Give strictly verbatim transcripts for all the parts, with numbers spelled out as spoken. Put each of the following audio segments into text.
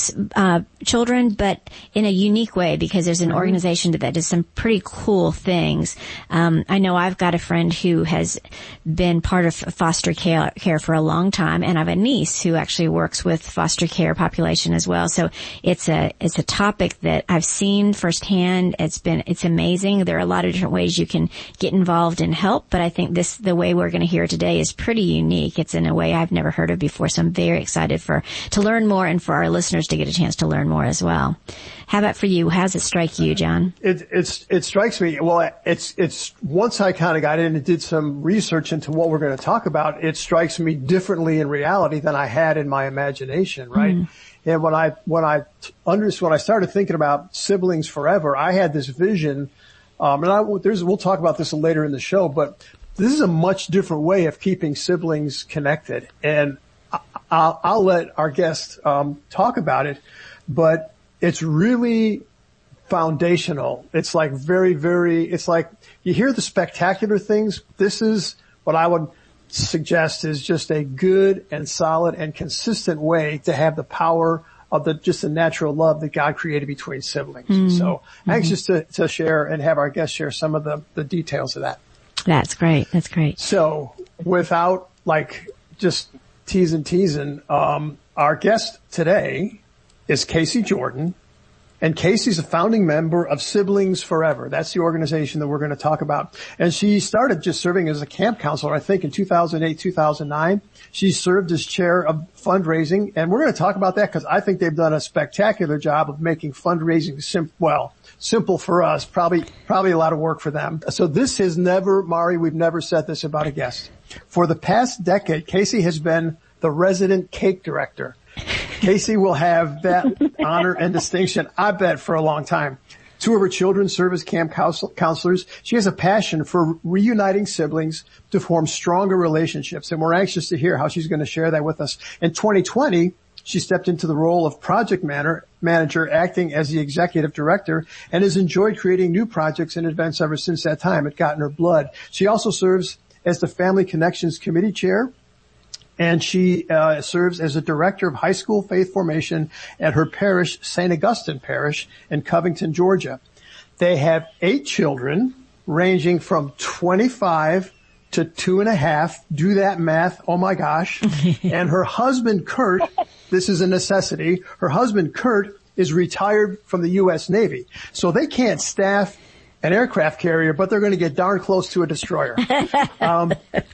helps uh children, but in a unique way, because there's an mm-hmm. organization that does some pretty cool things. Um, I know I've got a friend who has been part of foster care, care for a long time, and I have a niece who actually works with foster care population as well. So it's a it's a topic that I've seen firsthand. It's been it's amazing. There are a lot of different ways you can get involved and help, but I think this the way we're going to hear today is pretty unique. It's in a way I've never heard of before, so I'm very excited for to learn more and for our listeners to get a chance to learn more as well. How about for you? How does it strike you, John? It it's it strikes me. Well, it's it's once I kind of got in and did some research into what we're going to talk about, it strikes me differently in reality than I had in my imagination, right? Mm. And when I when I under when I started thinking about siblings forever, I had this vision. Um, and I there's we'll talk about this later in the show, but this is a much different way of keeping siblings connected. And I, I'll, I'll let our guest um, talk about it, but it's really foundational. It's like very, very, it's like you hear the spectacular things. This is what I would suggest is just a good and solid and consistent way to have the power of the, just the natural love that God created between siblings. Mm-hmm. So anxious to, to share and have our guests share some of the, the details of that. That's great. That's great. So without like just teasing, teasing, um, our guest today is Casey Jordan, and Casey's a founding member of Siblings Forever. That's the organization that we're going to talk about. And she started just serving as a camp counselor, I think, in two thousand eight, two thousand nine. She served as chair of fundraising, and we're going to talk about that because I think they've done a spectacular job of making fundraising sim- well, simple for us, probably, probably a lot of work for them. So this has never, Mari, we've never said this about a guest. For the past decade, Casey has been the resident cake director. Casey will have that honor and distinction, I bet, for a long time. Two of her children serve as camp counselors. She has a passion for reuniting siblings to form stronger relationships, and we're anxious to hear how she's going to share that with us. In twenty twenty, she stepped into the role of project manager, acting as the executive director, and has enjoyed creating new projects and events ever since that time. It got in her blood. She also serves as the Family Connections Committee chair, and she uh serves as a director of high school faith formation at her parish, Saint Augustine Parish in Covington, Georgia. They have eight children ranging from twenty-five to two and a half. Do that math. Oh my gosh. And her husband, Kurt, this is a necessity. Her husband, Kurt, is retired from the U S Navy. So they can't staff an aircraft carrier, but they're going to get darn close to a destroyer. Um,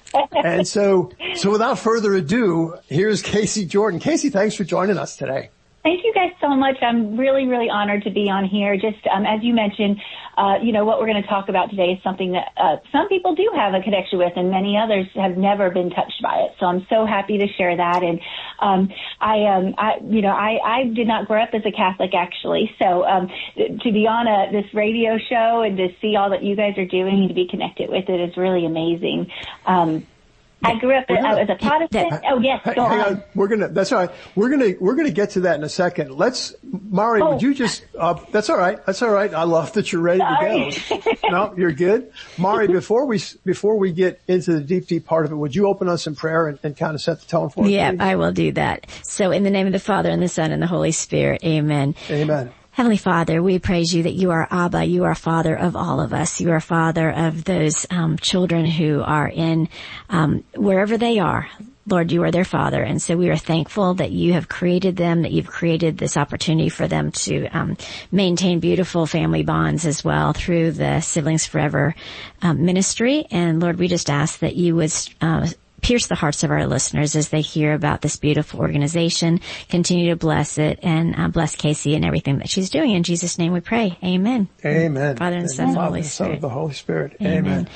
and so, so without further ado, here's Casey Jordan. Casey, thanks for joining us today. Thank you guys so much. I'm really, really honored to be on here. Just um, as you mentioned, uh, you know, what we're going to talk about today is something that uh, some people do have a connection with, and many others have never been touched by it. So I'm so happy to share that. And um, I, um, I, you know, I, I did not grow up as a Catholic, actually. So um, to be on a, this radio show and to see all that you guys are doing and to be connected with it is really amazing. Um, I grew up gonna, as a Protestant. That, oh yes, go hang on. on. We're gonna. That's all right. We're gonna. We're gonna get to that in a second. Let's, Mari. Oh. Would you just? Uh, that's all right. That's all right. I love that you're ready Sorry. to go. No, you're good, Mari. Before we before we get into the deep, deep part of it, would you open us in prayer and, and kind of set the tone for us? Yeah, please? I will do that. So, in the name of the Father and the Son and the Holy Spirit, Amen. Amen. Heavenly Father, we praise you that you are Abba, you are Father of all of us. You are Father of those um, children who are in um, wherever they are. Lord, you are their Father, and so we are thankful that you have created them, that you've created this opportunity for them to um, maintain beautiful family bonds as well through the Siblings Forever um, ministry. And Lord, we just ask that you would uh, pierce the hearts of our listeners as they hear about this beautiful organization. Continue to bless it and uh, bless Casey and everything that she's doing. In Jesus' name we pray. Amen. Amen. Father and Son, Father Holy and Son Spirit. of the Holy Spirit. Amen. Amen.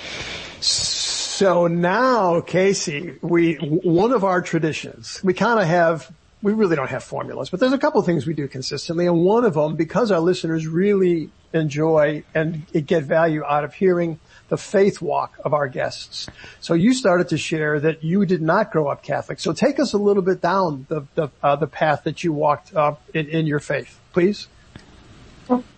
So now, Casey, we one of our traditions, we kind of have, we really don't have formulas, but there's a couple of things we do consistently, and one of them, because our listeners really enjoy and get value out of hearing the faith walk of our guests. So you started to share that you did not grow up Catholic. So take us a little bit down the the, uh, the path that you walked uh, in, in your faith, please.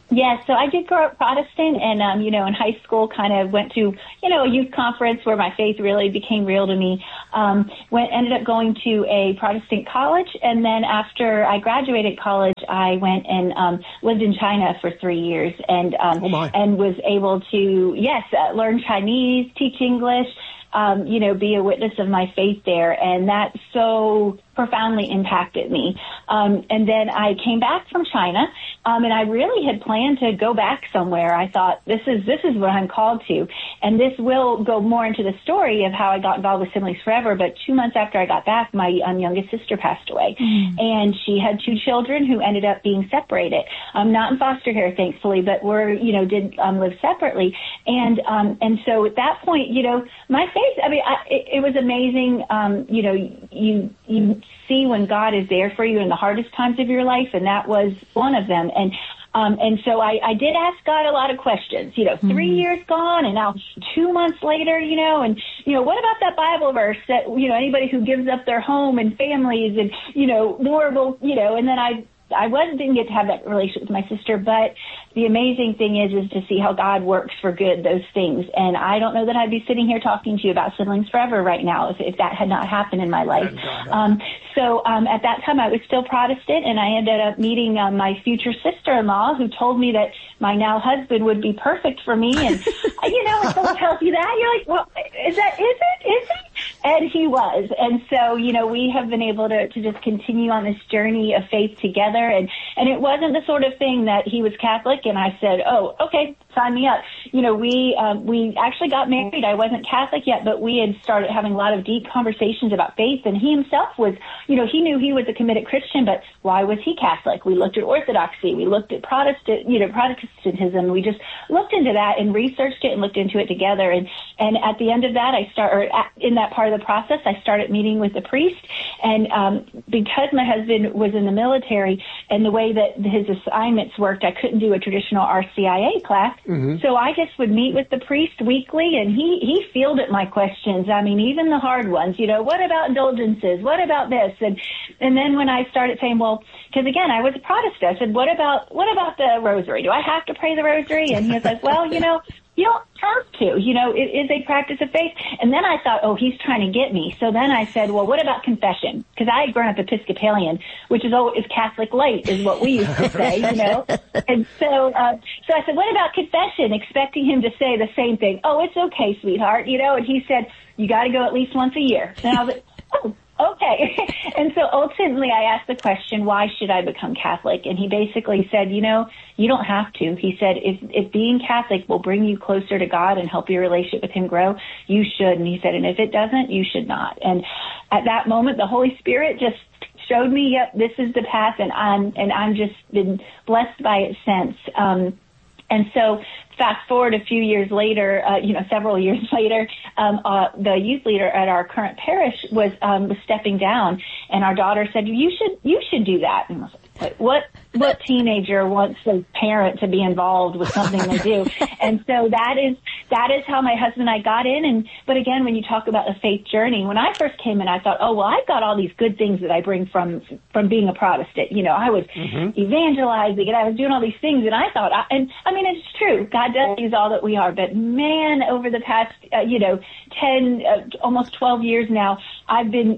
Yes, so I did grow up Protestant, and, um, you know, in high school kind of went to, you know, a youth conference where my faith really became real to me. Um, went, ended up going to a Protestant college, and then after I graduated college, I went and um, lived in China for three years and um, oh my. and was able to, yes, uh, learn Chinese, teach English, um, you know, be a witness of my faith there, and that so profoundly impacted me. Um, and then I came back from China, um, and I really had planned to go back somewhere. I thought, this is this is what I'm called to. And this will go more into the story of how I got involved with Siblings Forever. But two months after I got back, my um, youngest sister passed away. Mm. And she had two children who ended up being separated. Um, not in foster care, thankfully, but were, you know, did um, live separately. And um, and so at that point, you know, my faith, I mean, I, it, it was amazing. Um, you know, you you see when God is there for you in the hardest times of your life, and that was one of them. And um, and so I, I did ask God a lot of questions. You know, three mm-hmm. years gone, and now two months later, you know, and you know, what about that Bible verse that you know anybody who gives up their home and families and you know more will you know, and then I. I wasn't didn't get to have that relationship with my sister, but the amazing thing is is to see how God works for good, those things. And I don't know that I'd be sitting here talking to you about Siblings Forever right now if, if that had not happened in my life. Um, so um, at that time, I was still Protestant, and I ended up meeting um, my future sister-in-law, who told me that my now husband would be perfect for me. And, you know, when someone tells you that, you're like, well, is that, is it, is it? And he was. And so, you know, we have been able to, to just continue on this journey of faith together. And, and it wasn't the sort of thing that he was Catholic and I said, oh, okay, sign me up. You know, we, um, we actually got married. I wasn't Catholic yet, but we had started having a lot of deep conversations about faith. And he himself was, you know, he knew he was a committed Christian, but why was he Catholic? We looked at Orthodoxy. We looked at Protestant, you know, Protestantism. We just looked into that and researched it and looked into it together. And, and at the end of that, I start, or at, in that part of the process, I started meeting with the priest. And, um, because my husband was in the military and the way that his assignments worked, I couldn't do a traditional R C I A class. Mm-hmm. So I just would meet with the priest weekly, and he, he fielded my questions. I mean, even the hard ones, you know, what about indulgences? What about this? And, and then when I started saying, well, because again, I was a Protestant, I said, what about, what about the rosary? Do I have to pray the rosary? And he was like, well, you know, you don't have to, you know, it is a practice of faith. And then I thought, oh, he's trying to get me. So then I said, well, what about confession? Because I had grown up Episcopalian, which is oh, is Catholic light, is what we used to say, you know. And so, uh, so I said, what about confession? Expecting him to say the same thing. Oh, it's okay, sweetheart, you know. And he said, you got to go at least once a year. And I was like, oh. Okay. And so ultimately I asked the question, why should I become Catholic? And he basically said, you know, you don't have to. He said, if, if being Catholic will bring you closer to God and help your relationship with him grow, you should. And he said, and if it doesn't, you should not. And at that moment, the Holy Spirit just showed me, yep, this is the path, and I'm, and I'm just been blessed by it since. Um, and so fast forward a few years later, uh, you know, several years later, um, uh, the youth leader at our current parish was, um, was stepping down, and our daughter said, you should, you should do that. And I was like, what, what teenager wants a parent to be involved with something they do? And so that is, that is how my husband and I got in. And, but again, when you talk about the faith journey, when I first came in, I thought, oh, well, I've got all these good things that I bring from, from being a Protestant. You know, I was mm-hmm. evangelizing and I was doing all these things, and I thought, I, and I mean, it's true. God does use all that we are, but man, over the past, uh, you know, ten, uh, almost twelve years now, I've been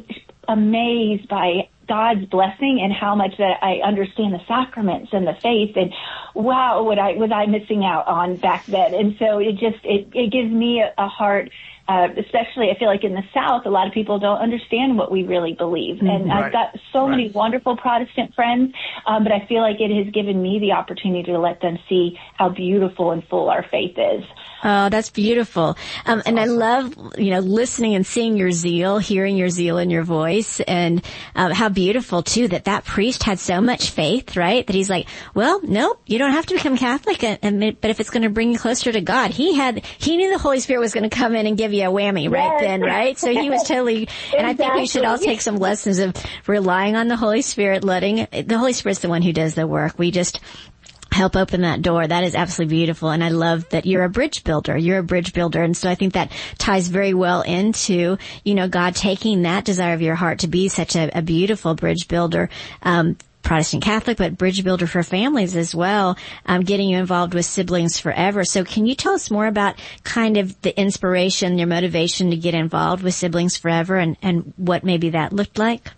amazed by God's blessing and how much that I understand the sacraments and the faith, and wow, what I was I missing out on back then. And so it just it, it gives me a, a heart. Uh, especially, I feel like in the South, a lot of people don't understand what we really believe. And right. I've got so right. many wonderful Protestant friends, um, but I feel like it has given me the opportunity to let them see how beautiful and full our faith is. Oh, that's beautiful. Um, that's and awesome. I love, you know, listening and seeing your zeal, hearing your zeal in your voice, and um, how beautiful, too, that that priest had so much faith, right, that he's like, well, nope, you don't have to become Catholic, and, and, but if it's going to bring you closer to God, he had, he knew the Holy Spirit was going to come in and give you a whammy right yes. then, right? So he was totally, exactly. And I think we should all take some lessons of relying on the Holy Spirit, letting, the Holy Spirit's the one who does the work. We just help open that door. That is absolutely beautiful. And I love that you're a bridge builder. You're a bridge builder. And so I think that ties very well into, you know, God taking that desire of your heart to be such a, a beautiful bridge builder, um, Protestant Catholic, but bridge builder for families as well, um, getting you involved with Siblings Forever. So can you tell us more about kind of the inspiration, your motivation to get involved with Siblings Forever and, and what maybe that looked like?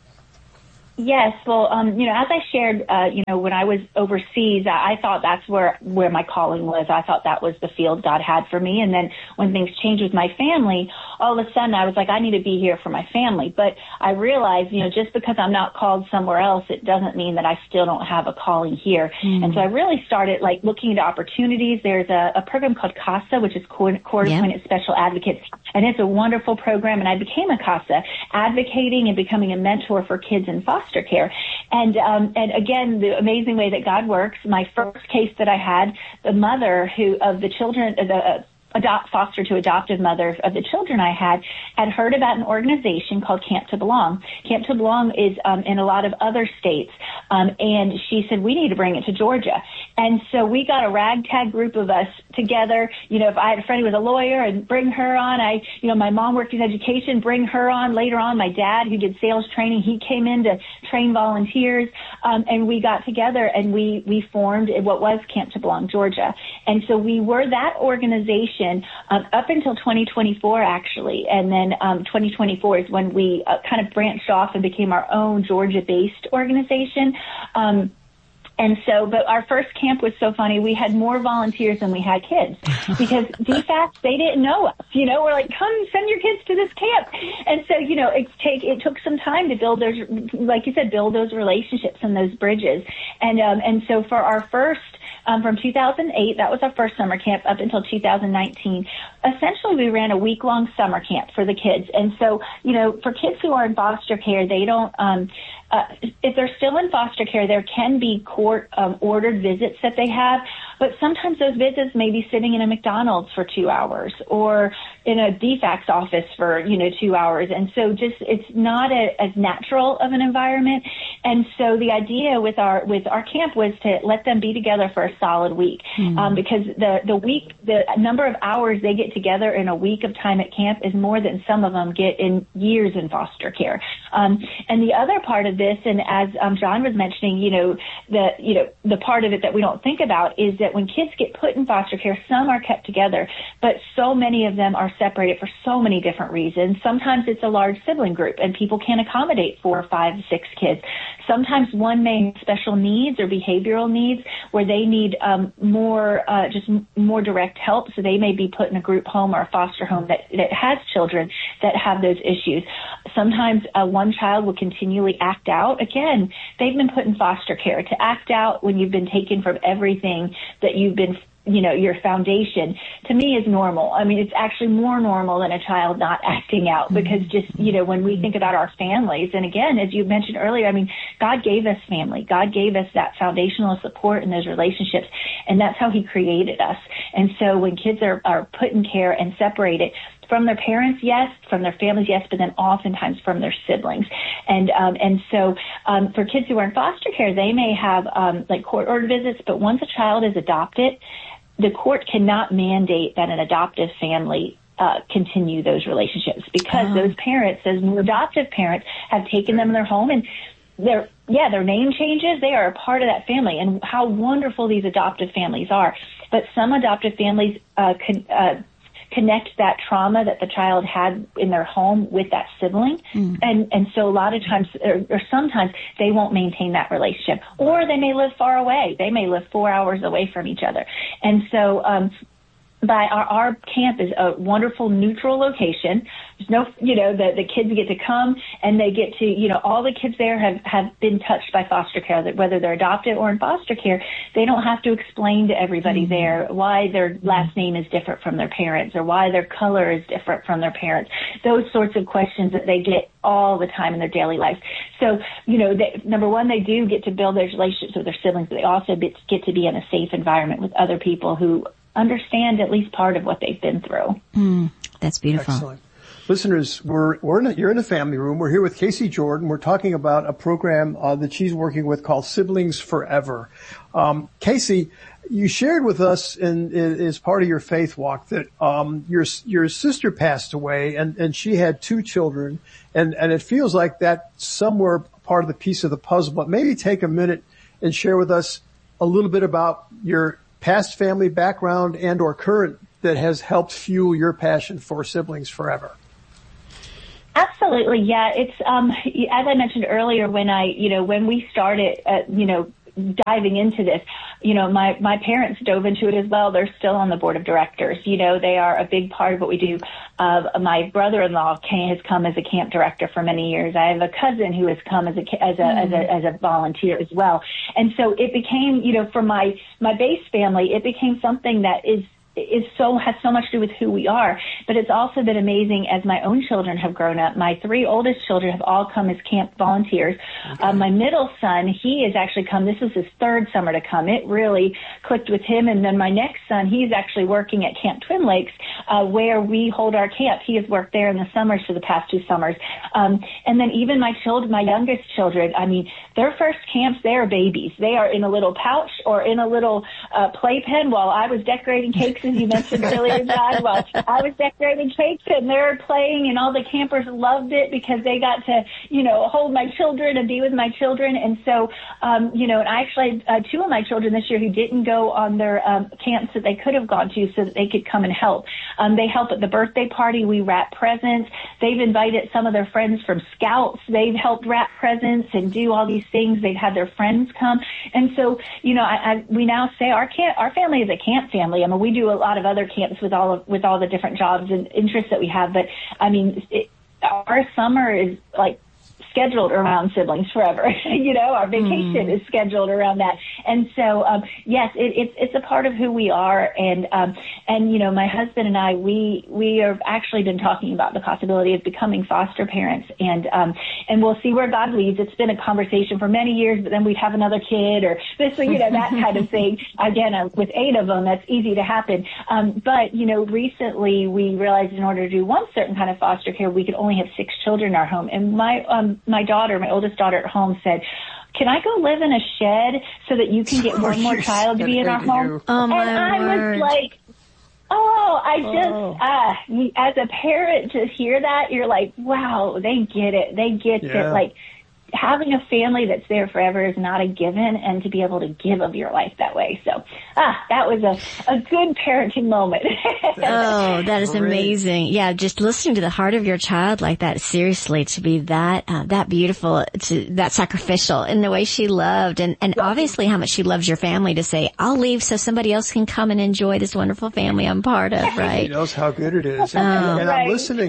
Yes, well, um, you know, as I shared, uh, you know, when I was overseas, I, I thought that's where, where my calling was. I thought that was the field God had for me. And then when things changed with my family, all of a sudden I was like, I need to be here for my family. But I realized, you know, just because I'm not called somewhere else, it doesn't mean that I still don't have a calling here. Mm. And so I really started like looking at opportunities. There's a, a program called CASA, which is Court Appointed yeah. Special Advocates. And it's a wonderful program. And I became a CASA, advocating and becoming a mentor for kids in foster care. And, um, and again, the amazing way that God works, my first case that I had, the mother who, of the children, the, uh, adopt, foster to adoptive mother of the children I had, had heard about an organization called Camp to Belong. Camp to Belong is, um, in a lot of other states. Um, and she said, we need to bring it to Georgia. And so we got a ragtag group of us together. You know, if I had a friend who was a lawyer and bring her on, I, you know, my mom worked in education, bring her on. Later on, my dad, who did sales training, he came in to train volunteers. Um, and we got together and we, we formed what was Camp to Belong, Georgia. And so we were that organization Um, up until twenty twenty-four, actually. And then um, twenty twenty-four is when we uh, kind of branched off and became our own Georgia-based organization. Um, And so, but our first camp was so funny. We had more volunteers than we had kids because D FACS, they didn't know us. You know, we're like, come send your kids to this camp. And so, you know, it take, it took some time to build those, like you said, build those relationships and those bridges. And, um, and so for our first, um, from two thousand eight, that was our first summer camp up until two thousand nineteen. Essentially, we ran a week-long summer camp for the kids. And so, you know, for kids who are in foster care, they don't, um, uh, if they're still in foster care, there can be court um, ordered visits that they have, but sometimes those visits may be sitting in a McDonald's for two hours or in a D FACS office for, you know, two hours. And so just, it's not a, as natural of an environment. And so the idea with our, with our camp was to let them be together for a solid week. Mm-hmm. Um, because the, the week, the number of hours they get together in a week of time at camp is more than some of them get in years in foster care. Um, and the other part of this, and as um, John was mentioning, you know, the, you know, the part of it that we don't think about is that when kids get put in foster care, some are kept together, but so many of them are separated for so many different reasons. Sometimes it's a large sibling group and people can't accommodate four, five, six kids. Sometimes one may have special needs or behavioral needs where they need um, more, uh, just more direct help. So they may be put in a group home or a foster home that, that has children that have those issues. Sometimes uh, one child will continually act out. Again, they've been put in foster care. To act out when you've been taken from everything that you've been, you know, your foundation, to me is normal. I mean, it's actually more normal than a child not acting out because just, you know, when we think about our families, and again, as you mentioned earlier, I mean, God gave us family. God gave us that foundational support in those relationships, and that's how he created us. And so when kids are, are put in care and separated, from their parents, yes. From their families, yes. But then oftentimes from their siblings. And, um, and so, um, for kids who are in foster care, they may have, um, like court ordered visits, but once a child is adopted, the court cannot mandate that an adoptive family uh, continue those relationships because oh. those parents, those new adoptive parents, have taken them in their home and their yeah, their name changes. They are a part of that family, and how wonderful these adoptive families are. But some adoptive families uh, could. Uh, connect that trauma that the child had in their home with that sibling. Mm. And, and so a lot of times, or, or sometimes, they won't maintain that relationship. Or they may live far away. They may live four hours away from each other. And so, um, by our, our camp is a wonderful neutral location. There's no, you know, the, the kids get to come and they get to, you know, all the kids there have, have been touched by foster care, that whether they're adopted or in foster care, they don't have to explain to everybody mm-hmm. there why their last name is different from their parents or why their color is different from their parents. Those sorts of questions that they get all the time in their daily life. So, you know, they, number one, they do get to build those relationships with their siblings, but they also get, get to be in a safe environment with other people who understand at least part of what they've been through. Mm, that's beautiful. Excellent. Listeners, we're, we're in a, you're in a family room. We're here with Casey Jordan. We're talking about a program uh, that she's working with called Siblings Forever. Um, Casey, you shared with us in, in, as part of your faith walk that um, your your sister passed away, and, and she had two children, and, and it feels like that somewhere part of the piece of the puzzle, but maybe take a minute and share with us a little bit about your past family background and or current that has helped fuel your passion for Siblings Forever. Absolutely. Yeah. It's, um, as I mentioned earlier, when I, you know, when we started, uh, you know, diving into this, you know, my, my parents dove into it as well. They're still on the board of directors. You know, they are a big part of what we do. Uh, my brother-in-law came, has come as a camp director for many years. I have a cousin who has come as a, as a, mm. as a, as a volunteer as well. And so it became, you know, for my, my base family, it became something that is, is so, has so much to do with who we are. But it's also been amazing as my own children have grown up. My three oldest children have all come as camp volunteers. Okay. Uh, my middle son, he has actually come, this was his third summer to come. It really clicked with him. And then my next son, he's actually working at Camp Twin Lakes, uh, where we hold our camp. He has worked there in the summers for the past two summers. Um, and then even my children, my youngest children, I mean, their first camps, they are babies. They are in a little pouch or in a little, uh, playpen while I was decorating cakes, as you mentioned earlier, John. Well, I was decorating cakes and they're playing, and all the campers loved it because they got to, you know, hold my children and be with my children. And so, um, you know, and I actually had uh, two of my children this year who didn't go on their um, camps that they could have gone to so that they could come and help. Um, they help at the birthday party. We wrap presents. They've invited some of their friends from Scouts. They've helped wrap presents and do all these things. They've had their friends come. And so, you know, I, I, we now say our camp, our family is a camp family. I mean, we do a lot of other camps with all of, with all the different jobs and interests that we have. But I mean, it, our summer is like scheduled around Siblings Forever. You know, our vacation mm. is scheduled around that. And so, um, yes, it, it's, it's a part of who we are. And, um, and, you know, my husband and I, we, we have actually been talking about the possibility of becoming foster parents, and, um, and we'll see where God leads. It's been a conversation for many years, but then we'd have another kid or this, you know, that kind of thing. Again, uh, with eight of them, that's easy to happen. Um, but, you know, recently we realized in order to do one certain kind of foster care, we could only have six children in our home. And my, um, my daughter, my oldest daughter at home said, can I go live in a shed so that you can get one more child to be in our home? Oh, my and I word. was like, oh, I just, oh. uh, as a parent to hear that, you're like, wow, they get it. They get yeah. it. Like, having a family that's there forever is not a given, and to be able to give of your life that way. So, ah, that was a, a good parenting moment. Oh, that is amazing. Yeah, just listening to the heart of your child like that, seriously, to be that, uh, that beautiful, to that sacrificial in the way she loved, and, and obviously how much she loves your family, to say, I'll leave so somebody else can come and enjoy this wonderful family I'm part of, right? She knows how good it is. And, oh. and right. I'm listening.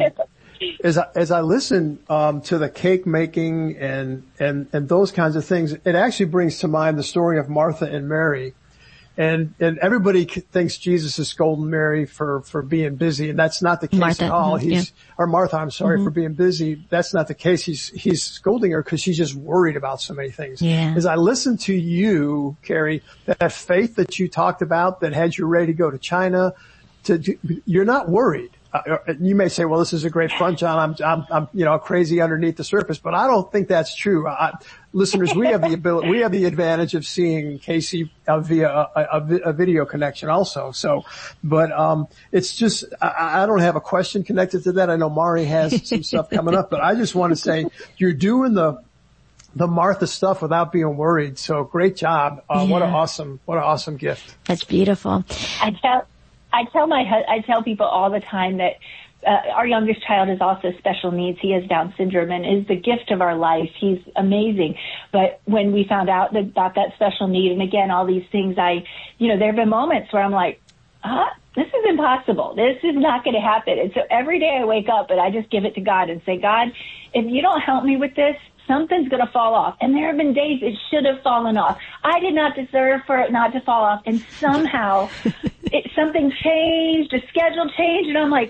As I, as I listen um, to the cake making and, and, and those kinds of things, it actually brings to mind the story of Martha and Mary. And, and everybody thinks Jesus is scolding Mary for, for being busy, and that's not the case Martha, at all. mm-hmm, He's, yeah. or Martha, I'm sorry, mm-hmm. for being busy. That's not the case. He's, he's scolding her because she's just worried about so many things. Yeah. As I listen to you, Carrie, that faith that you talked about that had you ready to go to China, to, to you're not worried. Uh, you may say, well, this is a great front, John. I'm, I'm, I'm, you know, crazy underneath the surface, but I don't think that's true. I, listeners, we have the ability, we have the advantage of seeing Casey uh, via a, a, a video connection also. So, but, um, it's just, I, I don't have a question connected to that. I know Mari has some stuff coming up, but I just want to say you're doing the, the Martha stuff without being worried. So great job. Uh, yeah. What an awesome, what an awesome gift. That's beautiful. I tell, I tell my, I tell people all the time that uh, our youngest child is also special needs. He has Down syndrome and is the gift of our life. He's amazing. But when we found out that, about that special need, and again, all these things, I, you know, there have been moments where I'm like, huh? This is impossible. This is not going to happen. And so every day I wake up and I just give it to God and say, God, if you don't help me with this, something's going to fall off. And there have been days it should have fallen off. I did not deserve for it not to fall off. And somehow it, something changed, a schedule changed, and I'm like,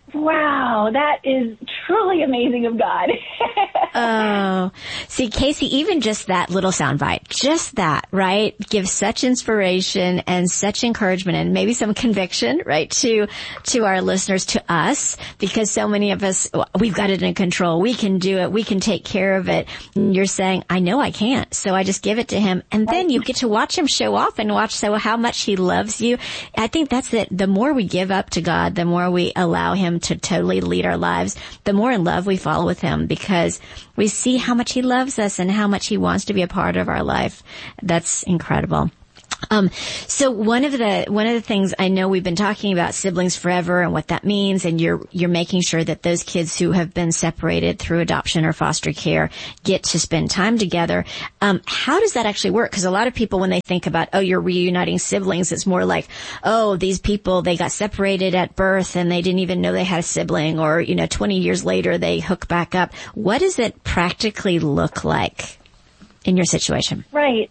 wow, that is truly amazing of God. Oh, see, Casey, even just that little soundbite, just that, right, gives such inspiration and such encouragement and maybe some conviction, right, to, to our listeners, to us, because so many of us, we've got it in control. We can do it. We can take care of it. And you're saying, I know I can't, so I just give it to him. And then you get to watch him show off and watch so how much he loves you. I think that's it. The more we give up to God, the more we allow him to totally lead our lives, the the more in love we fall with him, because we see how much he loves us and how much he wants to be a part of our life. That's incredible. Um, so one of the, one of the things I know we've been talking about siblings forever and what that means, and you're, you're making sure that those kids who have been separated through adoption or foster care get to spend time together. Um, how does that actually work? Because a lot of people, when they think about, oh, you're reuniting siblings, it's more like, oh, these people, they got separated at birth and they didn't even know they had a sibling, or, you know, twenty years later they hook back up. What does it practically look like in your situation? Right.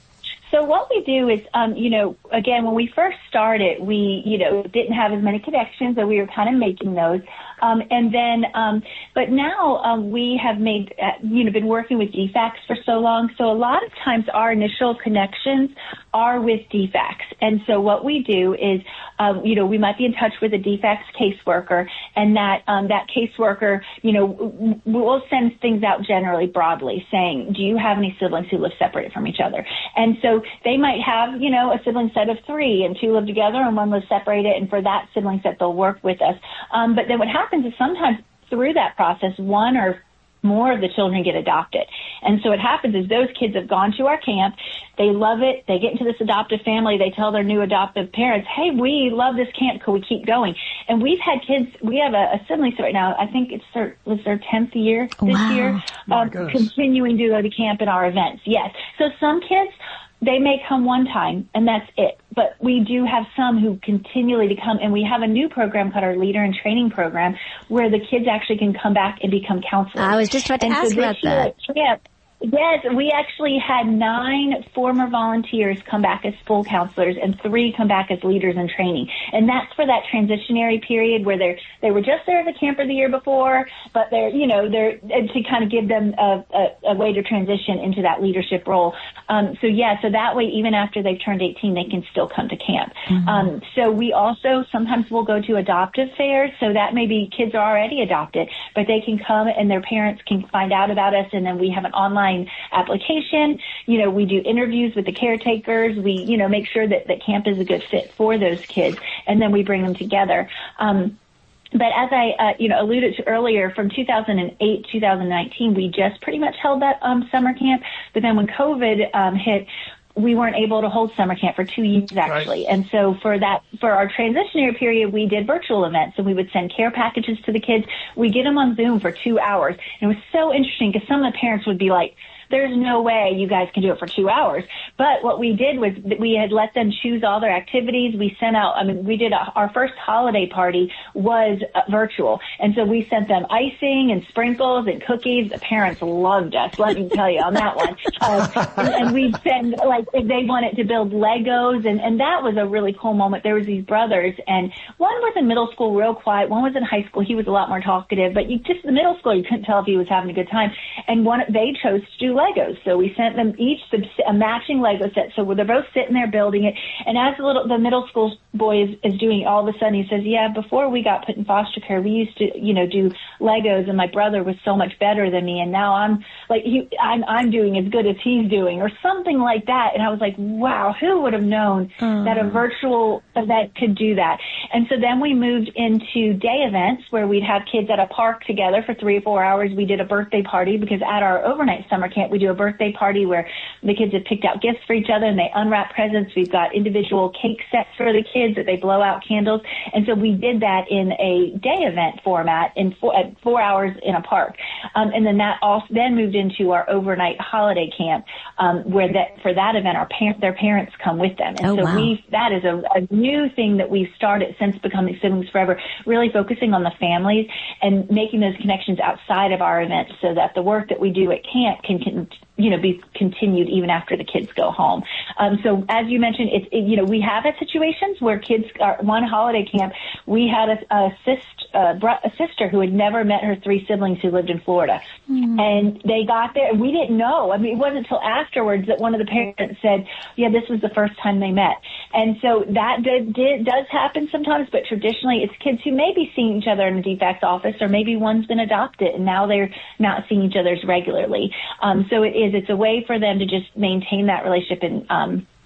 So what we do is, um, you know, again, when we first started, we, you know, didn't have as many connections, so we were kind of making those. Um, and then, um, but now, um, we have made, uh, you know, been working with D FACS for so long. So a lot of times our initial connections are with D FACS. And so what we do is, um, you know, we might be in touch with a D FACS caseworker, and that, um, that caseworker, you know, will send things out generally broadly saying, do you have any siblings who live separated from each other? And so they might have, you know, a sibling set of three, and two live together and one lives separated. And for that sibling set, they'll work with us. Um, but then what happens is sometimes through that process, one or more of the children get adopted. And so what happens is those kids have gone to our camp. They love it. They get into this adoptive family. They tell their new adoptive parents, hey, we love this camp. Could we keep going? And we've had kids, we have a, a sibling right now. I think it's their, was their tenth year this wow. year, um, continuing to go to camp in our events. Yes. So some kids, they may come one time and that's it. But we do have some who continually to come, and we have a new program called our Leader in Training program where the kids actually can come back and become counselors. I was just about to and ask so about that. Yeah. Yes, we actually had nine former volunteers come back as full counselors and three come back as leaders in training. And that's for that transitionary period where they're, they were just there as a camper the year before, but they're, you know, they're, to kind of give them a, a, a way to transition into that leadership role. Um, so yeah, so that way, even after they've turned eighteen, they can still come to camp. Mm-hmm. Um, so we also sometimes will go to adoptive fairs. So that may be kids are already adopted, but they can come and their parents can find out about us. And then we have an online application. You know, we do interviews with the caretakers. We, you know, make sure that, that camp is a good fit for those kids, and then we bring them together. Um, But as I, uh, you know, alluded to earlier, from two thousand eight, two thousand nineteen, we just pretty much held that um, summer camp. But then when COVID um, hit, we weren't able to hold summer camp for two years, actually. Right. And so for that, for our transitionary period, we did virtual events, and we would send care packages to the kids. We get them on Zoom for two hours. And it was so interesting because some of the parents would be like, there's no way you guys can do it for two hours. But what we did was that we had let them choose all their activities. We sent out, I mean, we did a, our first holiday party was uh, virtual. And so we sent them icing and sprinkles and cookies. The parents loved us, let me tell you on that one. Uh, and, and we'd send, like, if they wanted to build Legos, and, and that was a really cool moment. There was these brothers, and one was in middle school real quiet. One was in high school. He was a lot more talkative, but you just, the middle school, you couldn't tell if he was having a good time. And one, they chose to do Legos. So we sent them each a matching Lego set. So they're both sitting there building it. And as the little, the middle school boy is, is doing it, all of a sudden he says, yeah, before we got put in foster care, we used to, you know, do Legos, and my brother was so much better than me. And now I'm like, he, I'm, I'm doing as good as he's doing, or something like that. And I was like, wow, who would have known mm. that a virtual event could do that? And so then we moved into day events where we'd have kids at a park together for three or four hours. We did a birthday party because at our overnight summer camp, we do a birthday party where the kids have picked out gifts for each other and they unwrap presents. We've got individual cake sets for the kids that they blow out candles. And so we did that in a day event format in four, at four hours in a park. Um, and then that also then moved into our overnight holiday camp, um, where that, for that event, our parents, their parents come with them. And oh, so wow. we, that is a, a new thing that we've started since becoming Siblings Forever, really focusing on the families and making those connections outside of our events so that the work that we do at camp can, can you know, be continued even after the kids go home. Um, so as you mentioned, it's, it, you know, we have had situations where kids are, one holiday camp, we had a, a, sist, uh, a sister who had never met her three siblings who lived in Florida. Mm. And they got there, and we didn't know. I mean, it wasn't until afterwards that one of the parents said, yeah, this was the first time they met. And so that did, did, does happen sometimes, but traditionally it's kids who may be seeing each other in the D FACS office, or maybe one's been adopted and now they're not seeing each other regularly. Um, so it is, it's a way for them to just maintain that relationship and, um,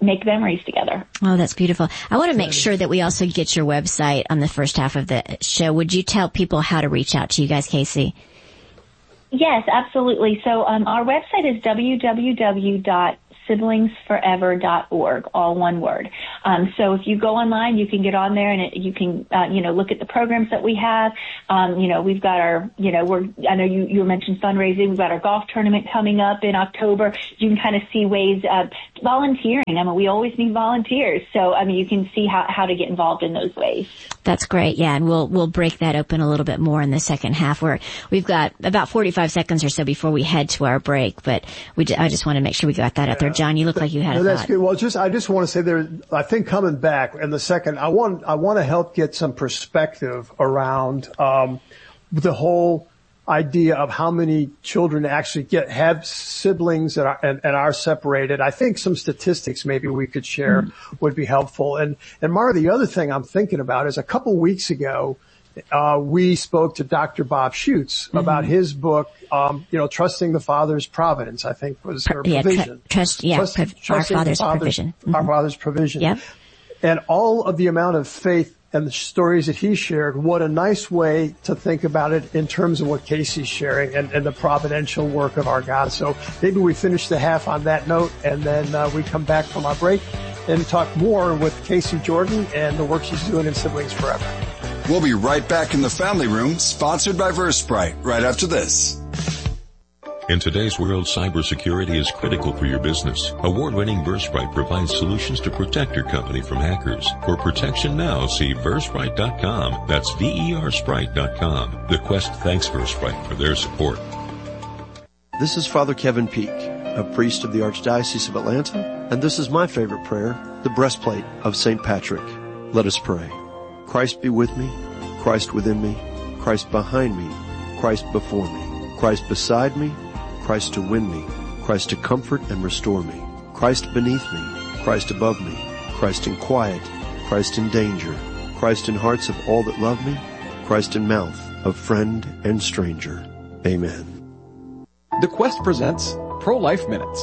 make memories together. Oh, that's beautiful. I want to make sure that we also get your website on the first half of the show. Would you tell people how to reach out to you guys, Casey? Yes, absolutely. So um, our website is w w w dot siblings forever dot org, all one word. Um, so if you go online, you can get on there and it, you can, uh, you know, look at the programs that we have. Um, you know, we've got our, you know, we're, I know you, you mentioned fundraising. We've got our golf tournament coming up in October. You can kind of see ways of volunteering. I mean, we always need volunteers. So, I mean, you can see how, how to get involved in those ways. That's great. Yeah. And we'll, we'll break that open a little bit more in the second half where we've got about forty-five seconds or so before we head to our break. But we, I just want to make sure we got that out there. John, you look like you had no, a that's thought. Good. Well, just I just want to say there. I think coming back in the second, I want I want to help get some perspective around um, the whole idea of how many children actually get have siblings that are and, and are separated. I think some statistics maybe we could share mm-hmm. would be helpful. And and Mara, the other thing I'm thinking about is a couple weeks ago. Uh, we spoke to Doctor Bob Schutz mm-hmm. about his book, um, you know, Trusting the Father's Providence, I think was her yeah, provision. Tr- trust, yeah, Trust, pro- our Father's, father's provision. Mm-hmm. Our Father's provision. Yep. And all of the amount of faith and the stories that he shared, what a nice way to think about it in terms of what Casey's sharing and, and the providential work of our God. So maybe we finish the half on that note and then uh, we come back from our break and talk more with Casey Jordan and the work she's doing in Siblings Forever. We'll be right back in the Family Room, sponsored by Versprite, right after this. In today's world, cybersecurity is critical for your business. Award-winning Versprite provides solutions to protect your company from hackers. For protection now, see Versprite dot com. That's V E R Sprite dot com. The Quest thanks Versprite for their support. This is Father Kevin Peak, a priest of the Archdiocese of Atlanta, and this is my favorite prayer, the breastplate of Saint Patrick. Let us pray. Christ be with me, Christ within me, Christ behind me, Christ before me, Christ beside me, Christ to win me, Christ to comfort and restore me, Christ beneath me, Christ above me, Christ in quiet, Christ in danger, Christ in hearts of all that love me, Christ in mouth of friend and stranger. Amen. The Quest presents Pro-Life Minutes.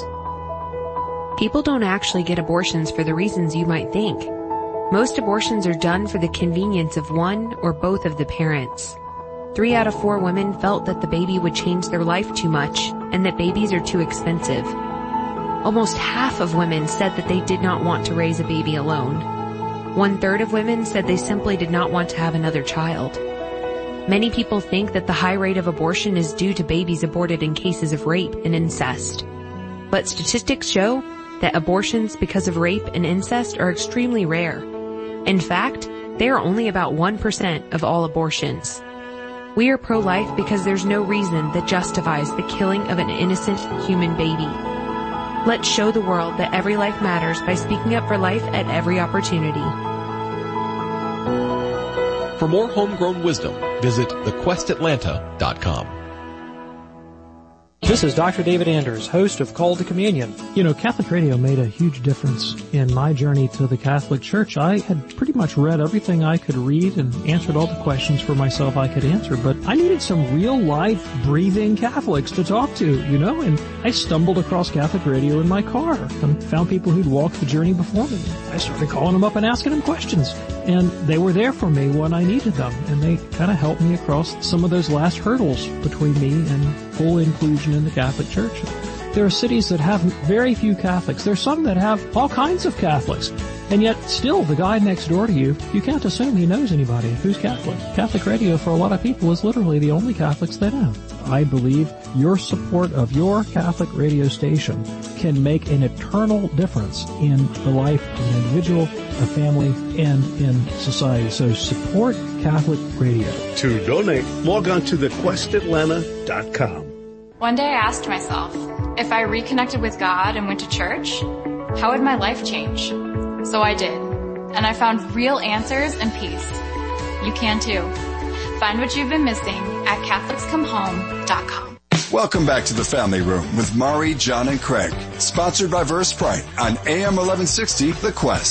People don't actually get abortions for the reasons you might think. Most abortions are done for the convenience of one or both of the parents. Three out of four women felt that the baby would change their life too much and that babies are too expensive. Almost half of women said that they did not want to raise a baby alone. One third of women said they simply did not want to have another child. Many people think that the high rate of abortion is due to babies aborted in cases of rape and incest. But statistics show that abortions because of rape and incest are extremely rare. In fact, they are only about one percent of all abortions. We are pro-life because there's no reason that justifies the killing of an innocent human baby. Let's show the world that every life matters by speaking up for life at every opportunity. For more homegrown wisdom, visit the quest atlanta dot com. This is Doctor David Anders, host of Call to Communion. You know, Catholic radio made a huge difference in my journey to the Catholic Church. I had pretty much read everything I could read and answered all the questions for myself I could answer, but I needed some real-life, breathing Catholics to talk to, you know, and I stumbled across Catholic radio in my car and found people who'd walked the journey before me. I started calling them up and asking them questions, and they were there for me when I needed them, and they kind of helped me across some of those last hurdles between me and full inclusion in the Catholic Church. There are cities that have very few Catholics. There are some that have all kinds of Catholics. And yet still the guy next door to you, you can't assume he knows anybody who's Catholic. Catholic radio for a lot of people is literally the only Catholics they know. I believe your support of your Catholic radio station can make an eternal difference in the life of an individual, a family, and in society. So support Catholic radio. To donate, log on to the quest atlanta dot com. One day I asked myself, if I reconnected with God and went to church, how would my life change? So I did, and I found real answers and peace. You can too. Find what you've been missing at catholics come home dot com. Welcome back to the Family Room with Mari, John, and Craig. Sponsored by Versprite on A M eleven sixty, The Quest.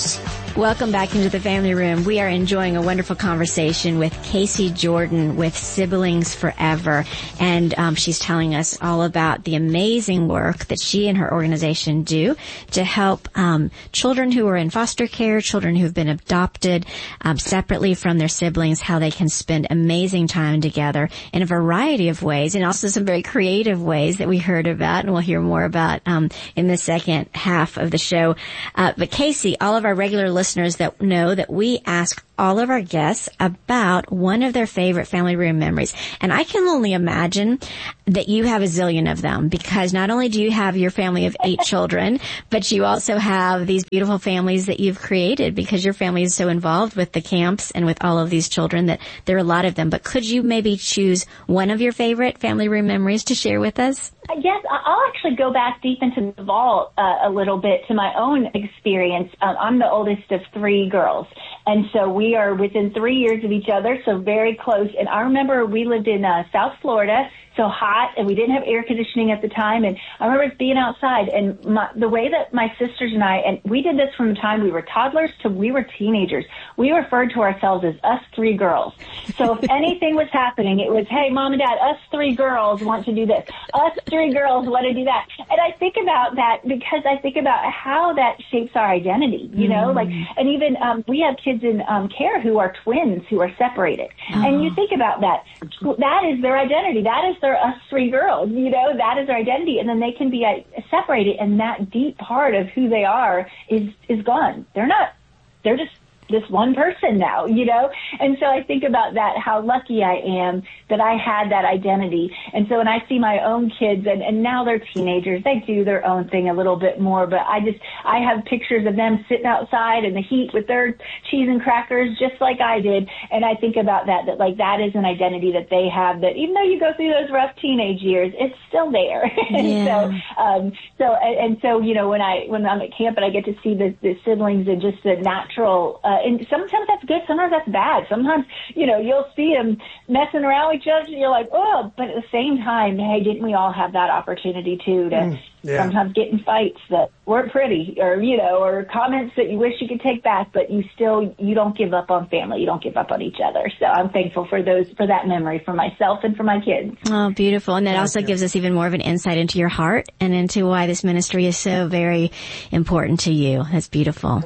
Welcome back into the family room. We are enjoying a wonderful conversation with Casey Jordan with Siblings Forever. And um, she's telling us all about the amazing work that she and her organization do to help um, children who are in foster care, children who've been adopted um, separately from their siblings, how they can spend amazing time together in a variety of ways, and also some very creative ways that we heard about and we'll hear more about um, in the second half of the show. Uh, but Casey, all of our regular listeners that know that we ask all of our guests about one of their favorite family room memories. And I can only imagine that you have a zillion of them, because not only do you have your family of eight children, but you also have these beautiful families that you've created because your family is so involved with the camps and with all of these children that there are a lot of them. But could you maybe choose one of your favorite family room memories to share with us? Yes, I'll actually go back deep into the vault uh, a little bit to my own experience. Um, I'm the oldest of three girls, and so we are within three years of each other, so very close. And I remember we lived in uh, South Florida, so hot, and we didn't have air conditioning at the time. And I remember being outside, and my, the way that my sisters and I, and we did this from the time we were toddlers to we were teenagers, we referred to ourselves as us three girls. So if anything was happening, it was, hey, Mom and Dad, us three girls want to do this. Us three girls want to do that. And I think about that because I think about how that shapes our identity, you know, mm. like, and even um, we have kids in um, care who are twins who are separated. Oh. And you think about that. That is their identity. That is their us three girls, you know, that is their identity. And then they can be uh, separated, and that deep part of who they are is, is gone. They're not, they're just this one person now, you know? And so I think about that, how lucky I am that I had that identity. And so when I see my own kids, and, and now they're teenagers, they do their own thing a little bit more, but I just, I have pictures of them sitting outside in the heat with their cheese and crackers, just like I did. And I think about that, that like that is an identity that they have, that even though you go through those rough teenage years, it's still there. and yeah. so, um, so, and, and so, you know, when I, when I'm at camp and I get to see the, the siblings and just the natural, uh, and sometimes that's good, sometimes that's bad. Sometimes, you know, you'll see them messing around with each other and you're like, oh, but at the same time, hey, didn't we all have that opportunity too to mm, yeah. sometimes get in fights that weren't pretty, or, you know, or comments that you wish you could take back, but you still, you don't give up on family. You don't give up on each other. So I'm thankful for those, for that memory for myself and for my kids. Oh, beautiful. And that Thank also you. gives us even more of an insight into your heart and into why this ministry is so very important to you. That's beautiful.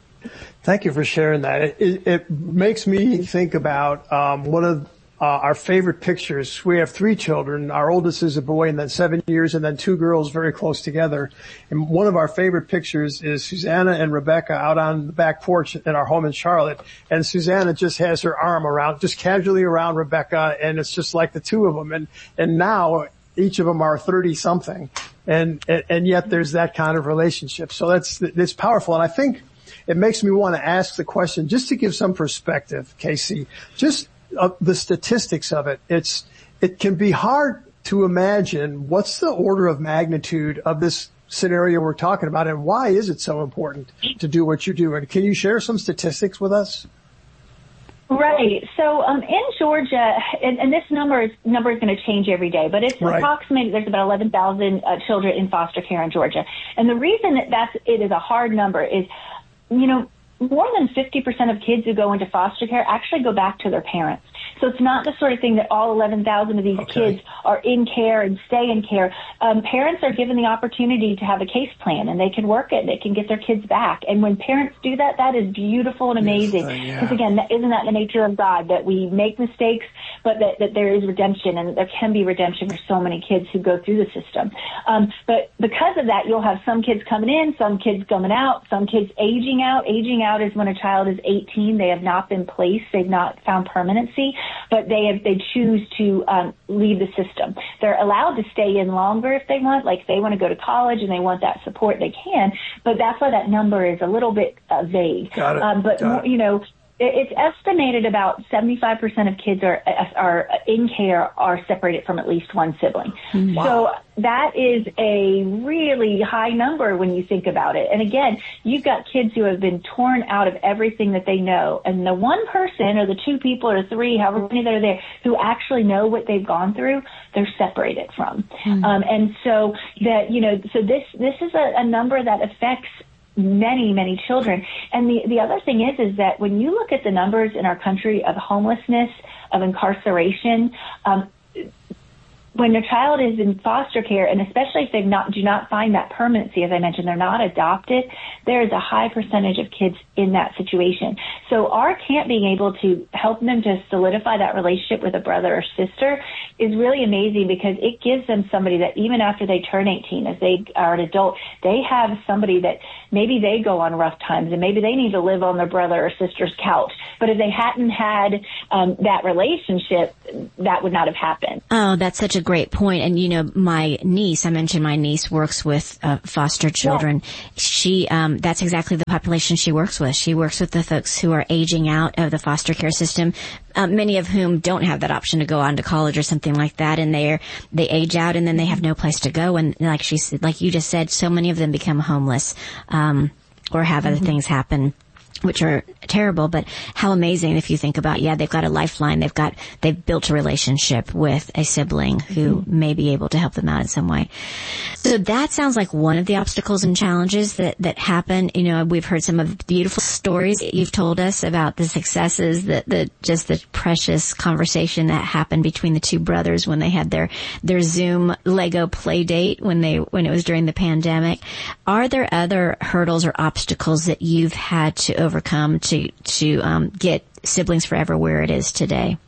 Thank you for sharing that. It, it, it makes me think about um, one of uh, our favorite pictures. We have three children. Our oldest is a boy, and then seven years, and then two girls very close together. And one of our favorite pictures is Susanna and Rebecca out on the back porch in our home in Charlotte. And Susanna just has her arm around, just casually around Rebecca, and it's just like the two of them. And and now each of them are thirty something, and and, and yet there's that kind of relationship. So that's that's powerful, and I think it makes me want to ask the question, just to give some perspective, Casey, just uh, the statistics of it. It's, it can be hard to imagine what's the order of magnitude of this scenario we're talking about, and why is it so important to do what you're doing? Can you share some statistics with us? Right. So um, in Georgia, and, and this number is number is going to change every day, but it's right. approximately, there's about eleven thousand uh, children in foster care in Georgia. And the reason that that's, it is a hard number is, you know, more than fifty percent of kids who go into foster care actually go back to their parents. So it's not the sort of thing that all eleven thousand of these okay. kids are in care and stay in care. Um, parents are given the opportunity to have a case plan, and they can work it. They can get their kids back. And when parents do that, that is beautiful and amazing. Because, yes, uh, yeah. again, that, isn't that the nature of God, that we make mistakes, but that, that there is redemption, and that there can be redemption for so many kids who go through the system. Um, but because of that, you'll have some kids coming in, some kids coming out, some kids aging out. Aging out is when a child is eighteen. They have not been placed. They've not found permanency. But they have, they choose to um, leave the system. They're allowed to stay in longer if they want. Like if they want to go to college and they want that support, they can. But that's why that number is a little bit uh, vague. Got it. Um, but Got more, it. you know, it's estimated about seventy-five percent of kids are are in care are separated from at least one sibling. Wow. So that is a really high number when you think about it. And again, you've got kids who have been torn out of everything that they know, and the one person or the two people or three, however many that are there, who actually know what they've gone through, they're separated from. Mm. Um, and so that, you know, so this this is a, a number that affects many, many children. And the, the other thing is, is that when you look at the numbers in our country of homelessness, of incarceration, um, when a child is in foster care, and especially if they not do not find that permanency, as I mentioned, they're not adopted, there is a high percentage of kids in that situation. So our camp being able to help them to solidify that relationship with a brother or sister is really amazing, because it gives them somebody that even after they turn eighteen, as they are an adult, they have somebody that maybe they go on rough times and maybe they need to live on their brother or sister's couch. But if they hadn't had um, that relationship, that would not have happened. Oh, that's such a great point. And, you know, my niece, I mentioned my niece works with uh, foster children. Yeah. She, um, that's exactly the population she works with. She works with the folks who are aging out of the foster care system, uh, many of whom don't have that option to go on to college or something like that. And they're, they age out and then they have no place to go. And like she said, like you just said, so many of them become homeless, um, or have mm-hmm. other things happen, which are terrible. But how amazing if you think about, yeah, they've got a lifeline. They've got, they've built a relationship with a sibling who mm-hmm. may be able to help them out in some way. So that sounds like one of the obstacles and challenges that, that happen. You know, we've heard some of the beautiful stories that you've told us about the successes, the, the, just the precious conversation that happened between the two brothers when they had their, their Zoom Lego play date when they, when it was during the pandemic. Are there other hurdles or obstacles that you've had to overcome to, to, um, get Siblings Forever where it is today?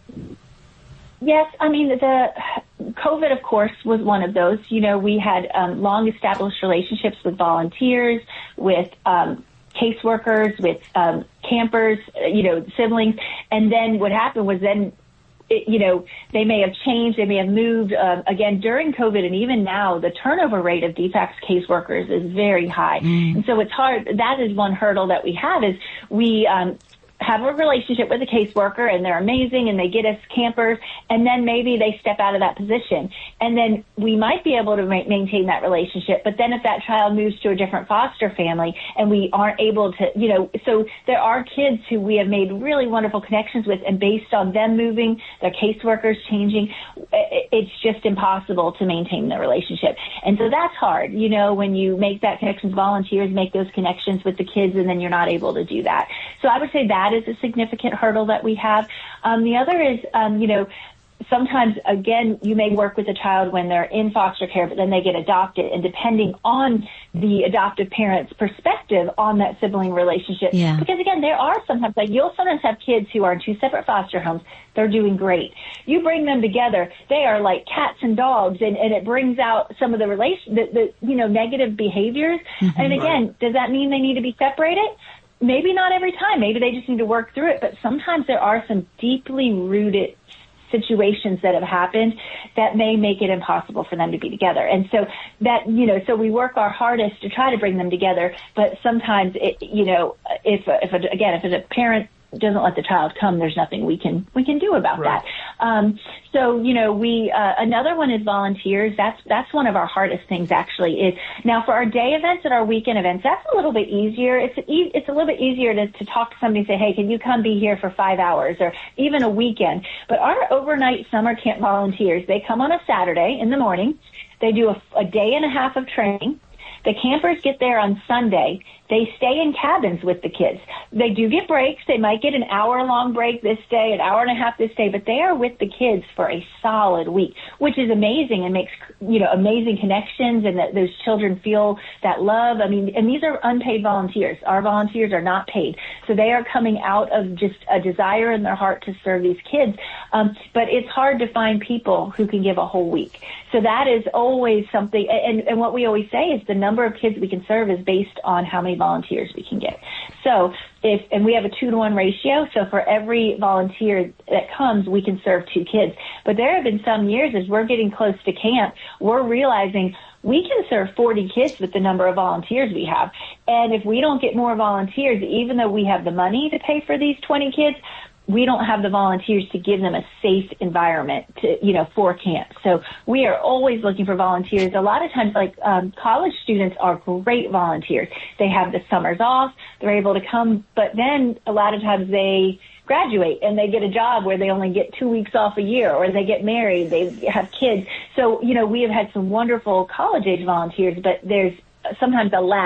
Yes, I mean, the COVID, of course, was one of those. You know, we had um, long-established relationships with volunteers, with um, caseworkers, with um, campers, you know, siblings. And then what happened was then, it, you know, they may have changed, they may have moved. Uh, again, during COVID and even now, the turnover rate of D FACS caseworkers is very high. Mm. And so it's hard. That is one hurdle that we have is we um, have a relationship with a caseworker and they're amazing and they get us campers, and then maybe they step out of that position. And then we might be able to ma- maintain that relationship. But then if that child moves to a different foster family and we aren't able to, you know, so there are kids who we have made really wonderful connections with, and based on them moving, their caseworkers changing, it's just impossible to maintain the relationship. And so that's hard, you know, when you make that connections, volunteers make those connections with the kids, and then you're not able to do that. So I would say that is a significant hurdle that we have. Um, the other is, um, you know, sometimes, again, you may work with a child when they're in foster care, but then they get adopted. And depending on the adoptive parent's perspective on that sibling relationship, yeah. because, again, there are sometimes, like, you'll sometimes have kids who are in two separate foster homes. They're doing great. You bring them together, they are like cats and dogs, and, and it brings out some of the relation, the, the you know, negative behaviors. Mm-hmm, and, again, right. does that mean they need to be separated? Maybe not every time. Maybe they just need to work through it. But sometimes there are some deeply rooted situations that have happened that may make it impossible for them to be together. And so that, you know, so we work our hardest to try to bring them together. But sometimes, it, you know, if, if a, again, if a parent doesn't let the child come, there's nothing we can we can do about right. that. Um, so, you know, we uh, another one is volunteers. That's that's one of our hardest things, actually. Is now for our day events and our weekend events, that's a little bit easier. It's e- it's a little bit easier to, to talk to somebody and say, hey, can you come be here for five hours or even a weekend? But our overnight summer camp volunteers, they come on a Saturday in the morning. They do a, a day and a half of training. The campers get there on Sunday. They stay in cabins with the kids. They do get breaks. They might get an hour-long break this day, an hour and a half this day, but they are with the kids for a solid week, which is amazing and makes, you know, amazing connections, and that those children feel that love. I mean, and these are unpaid volunteers. Our volunteers are not paid. So they are coming out of just a desire in their heart to serve these kids. Um, but it's hard to find people who can give a whole week. So that is always something, and, and what we always say is the number of kids we can serve is based on how many volunteers we can get. So if, and we have a two to one ratio, so for every volunteer that comes, we can serve two kids. But there have been some years as we're getting close to camp, we're realizing we can serve forty kids with the number of volunteers we have. And if we don't get more volunteers, even though we have the money to pay for these twenty kids, we don't have the volunteers to give them a safe environment to, you know, for camp. So we are always looking for volunteers. A lot of times, like, um, college students are great volunteers. They have the summers off. They're able to come, but then a lot of times they graduate and they get a job where they only get two weeks off a year, or they get married, they have kids. So, you know, we have had some wonderful college age volunteers, but there's sometimes a lapse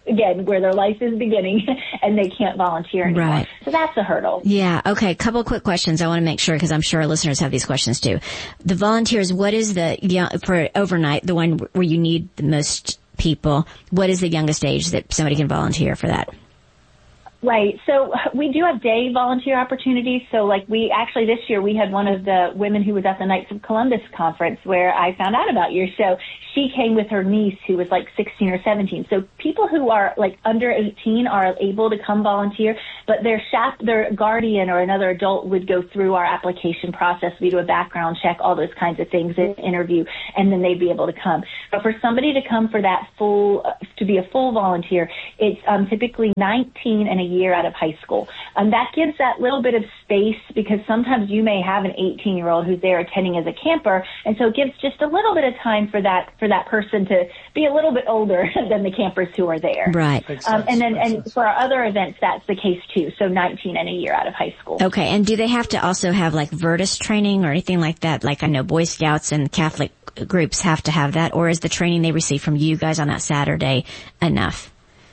again, where their life is beginning and they can't volunteer anymore. Right. So that's a hurdle. Yeah. Okay. A couple of quick questions. I want to make sure, because I'm sure our listeners have these questions too. The volunteers, what is the, young, for overnight, the one where you need the most people, what is the youngest age that somebody can volunteer for that? Right. So we do have day volunteer opportunities. So like we actually this year we had one of the women who was at the Knights of Columbus conference where I found out about your show. She came with her niece who was like sixteen or seventeen. So people who are like under eighteen are able to come volunteer, but their chap, their guardian or another adult would go through our application process. We do a background check, all those kinds of things, an interview, and then they'd be able to come. But for somebody to come for that full, uh, to be a full volunteer, it's um, typically nineteen and a year out of high school. And that gives that little bit of space because sometimes you may have an eighteen year old who's there attending as a camper. And so it gives just a little bit of time for that, for that person to be a little bit older than the campers who are there. Right. Um, and then, and for our other events, that's the case too. So nineteen and a year out of high school. Okay. And do they have to also have like Virtus training or anything like that? Like I know Boy Scouts and Catholic groups have to have that, or is the training they receive from you guys on that Saturday enough?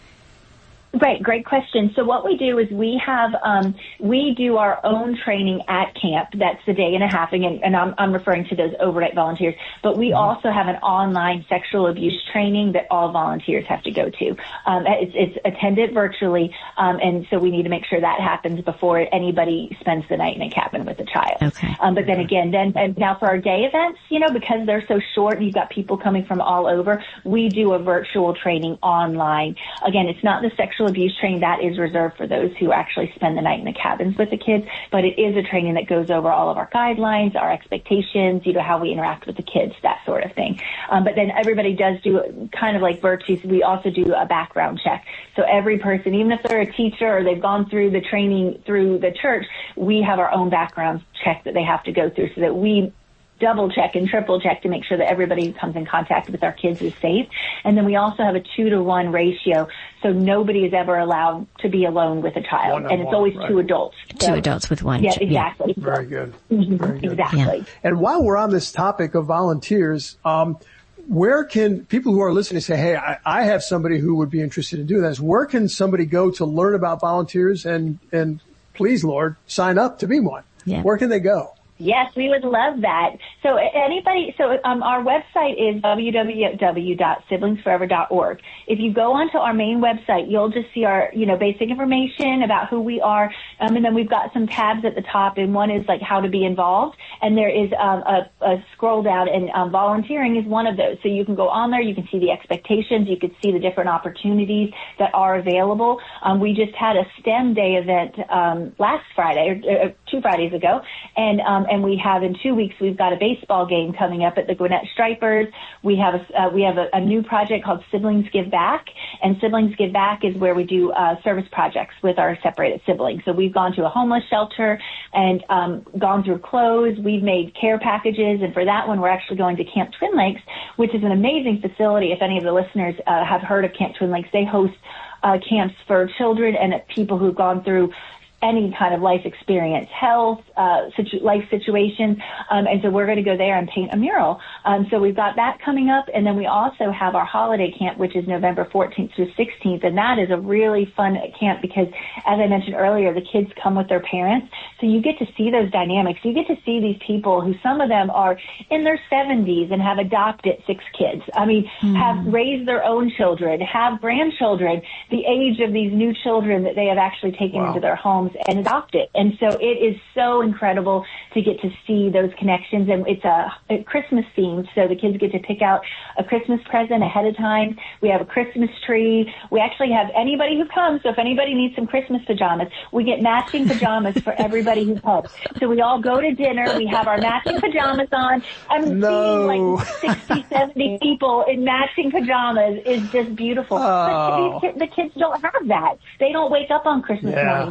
Right, great question. So what we do is we have, um, we do our own training at camp. That's the day and a half, and, and I'm, I'm referring to those overnight volunteers. But we also have an online sexual abuse training that all volunteers have to go to. Um, it's, it's attended virtually, um, and so we need to make sure that happens before anybody spends the night in a cabin with a child. Okay. Um, but then again, then and now for our day events, you know, because they're so short and you've got people coming from all over, we do a virtual training online. Again, it's not the sexual abuse training that is reserved for those who actually spend the night in the cabins with the kids, but it is a training that goes over all of our guidelines, our expectations, you know, how we interact with the kids, that sort of thing. Um, but then everybody does do kind of like Virtues. We also do a background check. So every person, even if they're a teacher or they've gone through the training through the church, we have our own background check that they have to go through so that we double check and triple check to make sure that everybody who comes in contact with our kids is safe. And then we also have a two to one ratio. So nobody is ever allowed to be alone with a child. And it's one, always right. two adults. So, two adults with one. Yeah, exactly. Yeah. Very good. Mm-hmm. Very good. Exactly. Yeah. And while we're on this topic of volunteers, um, where can people who are listening say, hey, I, I have somebody who would be interested in doing this. Where can somebody go to learn about volunteers and, and please, Lord, sign up to be one? Yeah. Where can they go? Yes, we would love that. So anybody, so um, our website is w w w dot siblings forever dot org. If you go onto our main website, you'll just see our, you know, basic information about who we are. Um, and then we've got some tabs at the top, and one is like how to be involved. And there is um, a, a scroll down, and um, volunteering is one of those. So you can go on there, you can see the expectations, you can see the different opportunities that are available. Um, we just had a STEM Day event um, last Friday, or, or two Fridays ago, and um, and we have in two weeks we've got a baseball game coming up at the Gwinnett Stripers. We have a uh, we have a, a new project called Siblings Give Back, and Siblings Give Back is where we do uh, service projects with our separated siblings. So we've gone to a homeless shelter and um, gone through clothes. We've made care packages, and for that one we're actually going to Camp Twin Lakes, which is an amazing facility. If any of the listeners uh, have heard of Camp Twin Lakes, they host uh, camps for children and people who've gone through any kind of life experience, health, uh, situ- life situations. Um, and so we're going to go there and paint a mural. Um, so we've got that coming up. And then we also have our holiday camp, which is November fourteenth through sixteenth. And that is a really fun camp because, as I mentioned earlier, the kids come with their parents. So you get to see those dynamics. You get to see these people who, some of them are in their seventies and have adopted six kids. I mean, mm. have raised their own children, have grandchildren, the age of these new children that they have actually taken wow. into their homes and adopt it. And so it is so incredible to get to see those connections. And it's a, a Christmas themed, so the kids get to pick out a Christmas present ahead of time. We have a Christmas tree. We actually have anybody who comes, so if anybody needs some Christmas pajamas, we get matching pajamas for everybody who comes. So we all go to dinner, we have our matching pajamas on. I'm no. seeing like sixty, seventy people in matching pajamas is just beautiful. Oh. But these, the kids don't have that. They don't wake up on Christmas yeah. morning together. And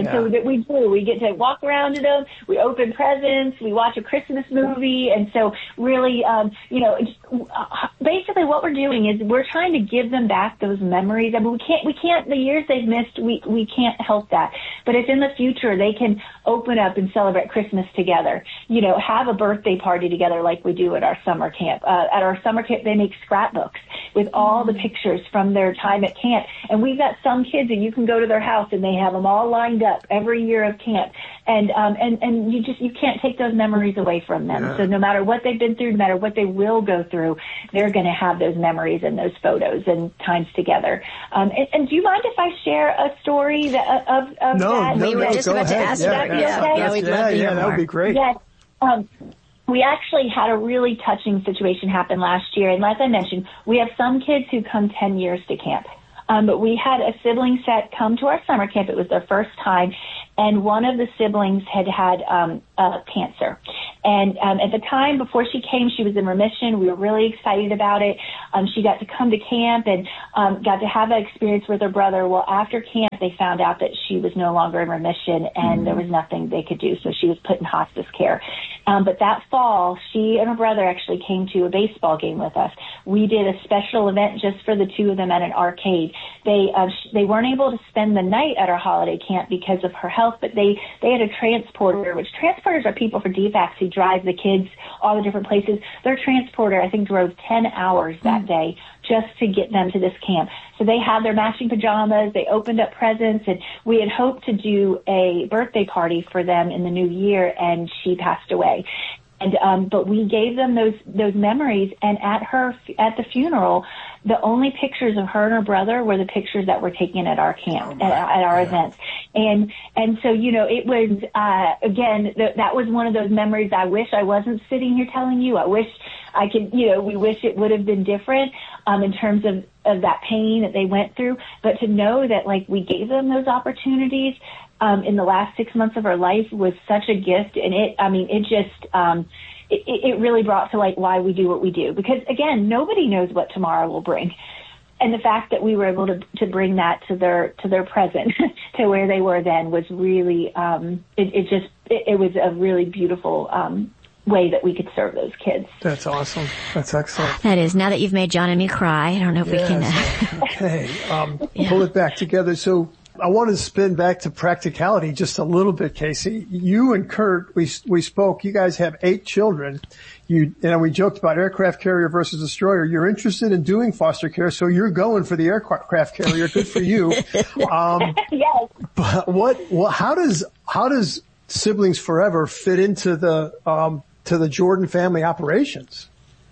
yeah. so that we do. We get to walk around to them. We open presents. We watch a Christmas movie. And so really, um, you know, basically what we're doing is we're trying to give them back those memories. I mean, we can't, we can't, the years they've missed, we, we can't help that. But if in the future they can open up and celebrate Christmas together, you know, have a birthday party together like we do at our summer camp. Uh, at our summer camp, they make scrapbooks with all the pictures from their time at camp. And we've got some kids that you can go to their house and they have them all lined up every year of camp. And, um, and, and you just, you can't take those memories away from them. Yeah. So no matter what they've been through, no matter what they will go through, they're going to have those memories and those photos and times together. Um, and, and do you mind if I share a story that, of, of no, that? No, we were no, just about ahead. to ask yeah, about yeah, that. yeah, Yeah, we'd love to hear yeah, that more. would be great. Yes. Um, we actually had a really touching situation happen last year. And as I mentioned, we have some kids who come ten years to camp. Um, but we had a sibling set come to our summer camp. It was their first time. And one of the siblings had had um, uh, cancer. And um, at the time before she came, she was in remission. We were really excited about it. Um, she got to come to camp and um, got to have that experience with her brother. Well, after camp, they found out that she was no longer in remission and mm-hmm. there was nothing they could do. So she was put in hospice care. Um, but that fall, she and her brother actually came to a baseball game with us. We did a special event just for the two of them at an arcade. They uh, sh- they weren't able to spend the night at our holiday camp because of her health, but they, they had a transporter, which transporters are people for D FACS who drive the kids all the different places. Their transporter, I think, drove ten hours that day just to get them to this camp. So they had their matching pajamas, they opened up presents, and we had hoped to do a birthday party for them in the new year, and she passed away. And, um, but we gave them those, those memories, and at her, at the funeral, the only pictures of her and her brother were the pictures that were taken at our camp, oh at, at our yeah. events. And, and so, you know, it was, uh, again, th- that was one of those memories I wish I wasn't sitting here telling you. I wish I could, you know, we wish it would have been different, um, in terms of, of that pain that they went through. But to know that, like, we gave them those opportunities, um, in the last six months of her life was such a gift. And it, I mean, it just, um, it, it really brought to light why we do what we do. Because, again, nobody knows what tomorrow will bring. And the fact that we were able to, to bring that to their, to their present, to where they were then was really, um, it, it just, it, it was a really beautiful, um, way that we could serve those kids. That's awesome. That's excellent. That is. Now that you've made John and me cry, I don't know if yes. we can. Uh, okay. Um, yeah. Pull it back together. So I want to spin back to practicality just a little bit, Casey. You and Kurt, we, we spoke, you guys have eight children. You, you know, we joked about aircraft carrier versus destroyer. You're interested in doing foster care, so you're going for the aircraft carrier. Good for you. Um, yes. But what, what, how does, how does Siblings Forever fit into the, um, to the Jordan family operations?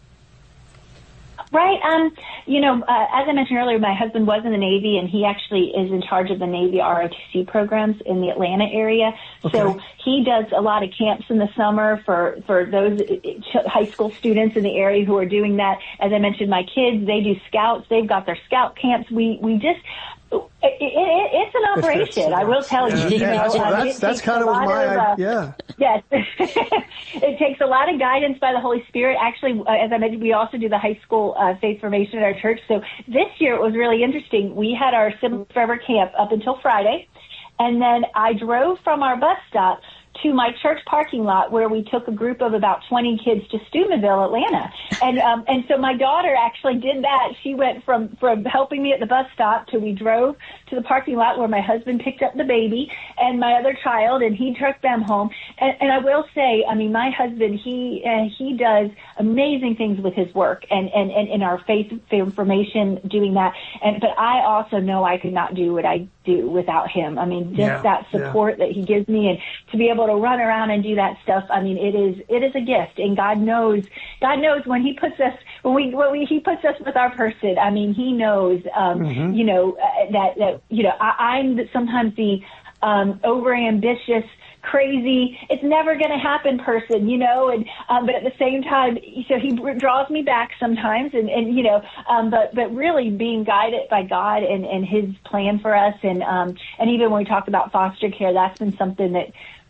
Right. Um, you know, uh, as I mentioned earlier, my husband was in the Navy, and he actually is in charge of the Navy R O T C programs in the Atlanta area. Okay. So he does a lot of camps in the summer for, for those high school students in the area who are doing that. As I mentioned, my kids, they do scouts. They've got their scout camps. We, we just, It, it, it's an operation, I will tell yeah, you. Yeah, you that's, know, that's, it that's kind of my, of, uh, yeah. Yes. It takes a lot of guidance by the Holy Spirit. Actually, uh, as I mentioned, we also do the high school uh, faith formation at our church. So this year it was really interesting. We had our Siblings Forever camp up until Friday, and then I drove from our bus stop to my church parking lot where we took a group of about twenty kids to Steubenville, Atlanta. And, um, and so my daughter actually did that. She went from, from helping me at the bus stop to we drove to the parking lot where my husband picked up the baby and my other child, and he took them home. And, and I will say, I mean, my husband, he, uh, he does amazing things with his work and, and, and in our faith information doing that. And, but I also know I could not do what I do without him. I mean, just yeah, that support yeah. that he gives me, and to be able to run around and do that stuff. I mean, it is, it is a gift, and God knows, God knows when he puts us, when we, when we, he puts us with our person. I mean, he knows, um, mm-hmm. you know, uh, that, that, you know, I, I'm sometimes the, um, overambitious, crazy, it's never going to happen person, you know, and, um, but at the same time, so he draws me back sometimes, and, and, you know, um, but, but really being guided by God and, and his plan for us. And, um, and even when we talk about foster care, that's been something that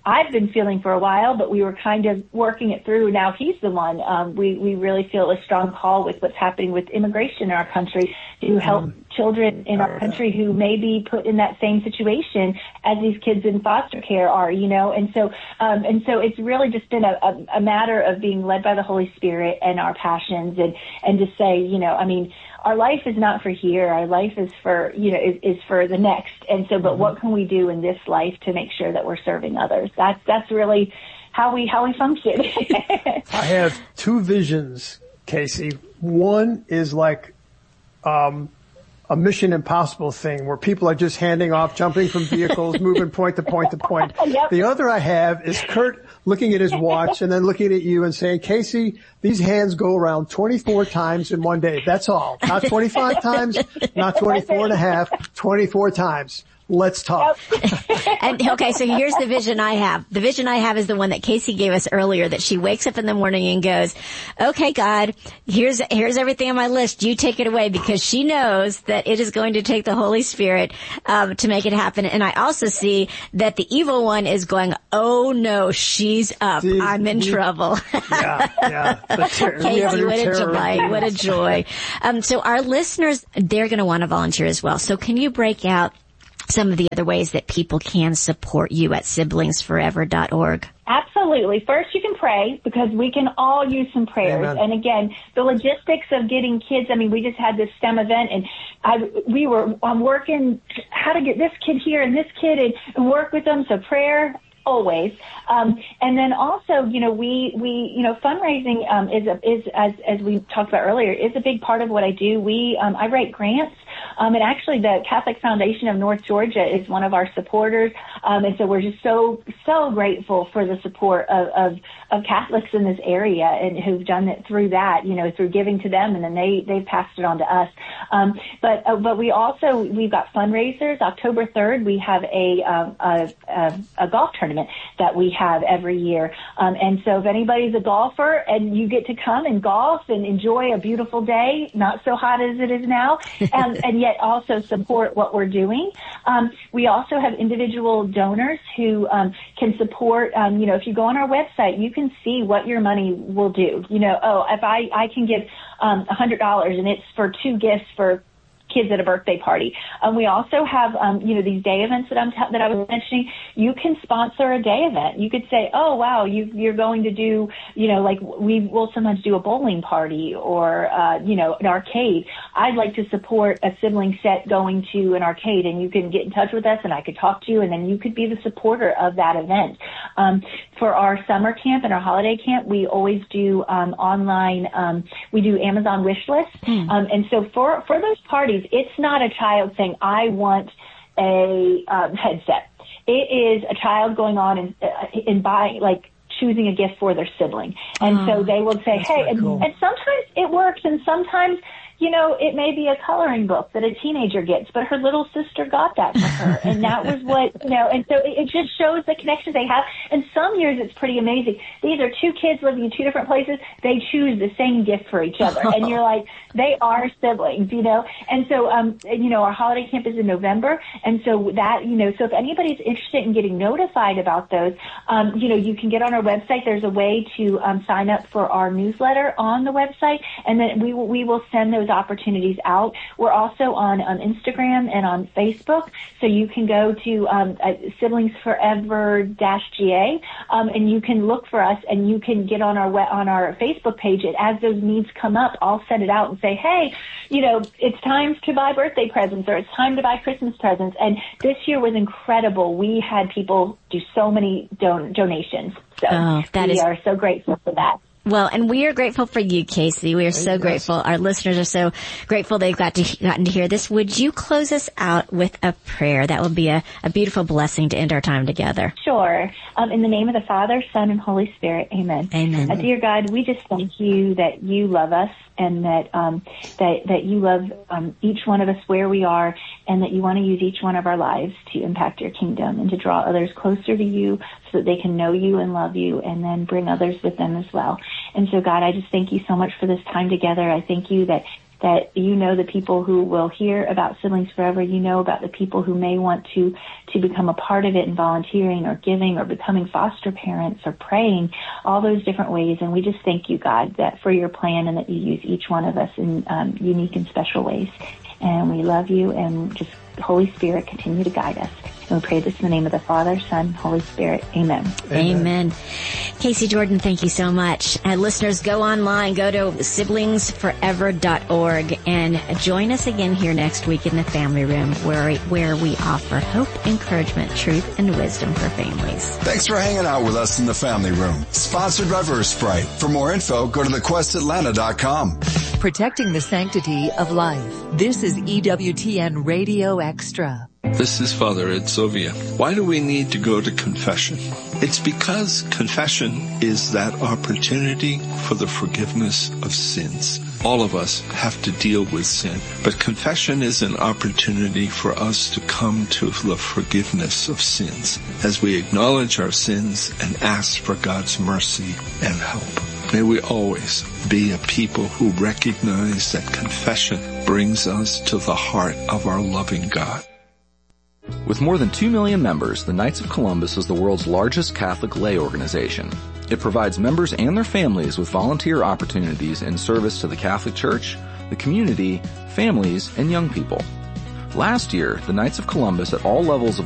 I've been feeling for a while, but we were kind of working it through. Now he's the one. Um, we, we really feel a strong call with what's happening with immigration in our country to help mm. children in our country who may be put in that same situation as these kids in foster care are, you know. And so, um, and so it's really just been a, a, a matter of being led by the Holy Spirit and our passions, and, and to say, you know, I mean, our life is not for here. Our life is for, you know, is, is for the next. And so, but what can we do in this life to make sure that we're serving others? That's, that's really how we, how we function. I have two visions, Casey. One is like, um, a Mission Impossible thing where people are just handing off, jumping from vehicles, moving point to point to point. Yep. The other I have is Kurt looking at his watch and then looking at you and saying, Casey, these hands go around twenty-four times in one day. That's all. Not twenty-five times, not twenty-four and a half, twenty-four times. Let's talk. And okay, so here's the vision I have. The vision I have is the one that Casey gave us earlier, that she wakes up in the morning and goes, okay, God, here's, here's everything on my list. You take it away, because she knows that it is going to take the Holy Spirit, um, to make it happen. And I also see that the evil one is going, oh no, she's up. See, I'm in we, trouble. Yeah, yeah. Ter- Casey, what a joy. What a joy. Um, so our listeners, they're going to want to volunteer as well. So can you break out some of the other ways that people can support you at siblings forever dot org? Absolutely. First, you can pray, because we can all use some prayers. Amen. And again, the logistics of getting kids, I mean, we just had this STEM event, and I, we were um, working how to get this kid here and this kid and, and work with them. So prayer, always. Um, and then also, you know, we, we, you know, fundraising, um, is, a, is, as, as we talked about earlier, is a big part of what I do. We, um, I write grants. Um, and actually the Catholic Foundation of North Georgia is one of our supporters. Um, and so we're just so, so grateful for the support of, of, of Catholics in this area, and who've done it through that, you know, through giving to them, and then they, they've passed it on to us. Um, but, uh, but we also, we've got fundraisers. October third, we have a, um, a, a, a golf tournament that we have every year. Um, and so if anybody's a golfer and you get to come and golf and enjoy a beautiful day, not so hot as it is now, and, and yet also support what we're doing. Um, we also have individual donors who um, can support, um, you know, if you go on our website, you can see what your money will do. You know, oh, if I, I can give um, one hundred dollars and it's for two gifts for kids at a birthday party. Um, we also have, um, you know, these day events that I'm t- that I was mentioning. You can sponsor a day event. You could say, oh wow, you, you're going to do, you know, like we will sometimes do a bowling party or, uh, you know, an arcade. I'd like to support a sibling set going to an arcade, and you can get in touch with us, and I could talk to you, and then you could be the supporter of that event. Um, for our summer camp and our holiday camp, we always do um, online. Um, we do Amazon wish lists, mm. um, and so for for those parties, it's not a child saying, I want a um, headset. It is a child going on and, uh, and buying, like, choosing a gift for their sibling. And oh, so they will say, hey, and, cool. and sometimes it works, and sometimes, you know, it may be a coloring book that a teenager gets, but her little sister got that for her. And that was what, you know, and so it, it just shows the connections they have. And some years it's pretty amazing. These are two kids living in two different places. They choose the same gift for each other. And you're like, they are siblings, you know? And so, um, you know, our holiday camp is in November. And so that, you know, so if anybody's interested in getting notified about those, um, you know, you can get on our website. There's a way to, um, sign up for our newsletter on the website. And then we will, we will send those opportunities out. We're also on, on Instagram and on Facebook, so you can go to um, uh, Siblings Forever G A, um, and you can look for us, and you can get on our we- on our Facebook page. And as those needs come up, I'll send it out and say, hey, you know, it's time to buy birthday presents, or it's time to buy Christmas presents. And this year was incredible. We had people do so many don- donations. So oh, that we is- are so grateful for that. Well, and we are grateful for you, Casey. We are so grateful. Our listeners are so grateful they've got to, gotten to hear this. Would you close us out with a prayer? That would be a, a beautiful blessing to end our time together. Sure. Um, in the name of the Father, Son, and Holy Spirit, amen. Amen. Uh, dear God, we just thank you that you love us, and that um, that that you love um, each one of us where we are, and that you want to use each one of our lives to impact your kingdom and to draw others closer to you so that they can know you and love you, and then bring others with them as well. And so, God, I just thank you so much for this time together. I thank you that that you know the people who will hear about Siblings Forever. You know about the people who may want to, to become a part of it in volunteering or giving or becoming foster parents or praying, all those different ways. And we just thank you, God, that for your plan and that you use each one of us in um, unique and special ways. And we love you, and just Holy Spirit, continue to guide us. And we pray this in the name of the Father, Son, Holy Spirit. Amen. Amen. Amen. Casey Jordan, thank you so much. Uh, listeners, go online, go to siblings forever dot org, and join us again here next week in the Family Room, where, where we offer hope, encouragement, truth, and wisdom for families. Thanks for hanging out with us in the Family Room. Sponsored by Versprite. For more info, go to the quest atlanta dot com. Protecting the sanctity of life. This is E W T N Radio Extra. This is Father Ed Sovia. Why do we need to go to confession? It's because confession is that opportunity for the forgiveness of sins. All of us have to deal with sin, but confession is an opportunity for us to come to the forgiveness of sins as we acknowledge our sins and ask for God's mercy and help. May we always be a people who recognize that confession brings us to the heart of our loving God. With more than two million members, the Knights of Columbus is the world's largest Catholic lay organization. It provides members and their families with volunteer opportunities in service to the Catholic Church, the community, families, and young people. Last year, the Knights of Columbus at all levels of